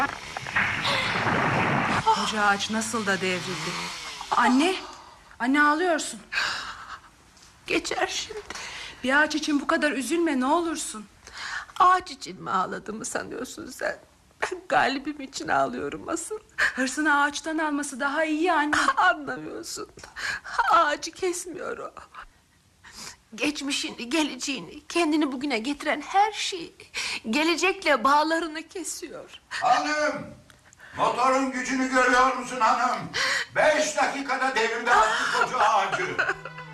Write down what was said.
Koca ağaç nasıl da devrildi. Anne, anne ağlıyorsun. Geçer şimdi. Bir ağaç için bu kadar üzülme, ne olursun. Ağaç için mi ağladığımı sanıyorsun sen? Ben galibim için ağlıyorum asıl. Hırsını ağaçtan alması daha iyi anne. Anlamıyorsun. Ağacı kesmiyor o. Geçmişini, geleceğini, kendini bugüne getiren her şeyi, gelecekle bağlarını kesiyor. Hanım, motorun gücünü görüyor musun hanım? 5 dakikada devirde attı koca ağacı.